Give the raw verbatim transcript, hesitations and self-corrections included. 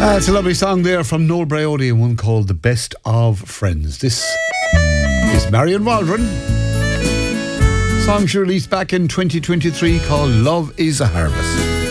Uh, it's a lovely song there from Noel Braiody and one called The Best of Friends. This is Marion Waldron. Song she released back in twenty twenty-three called Love is a Harvest.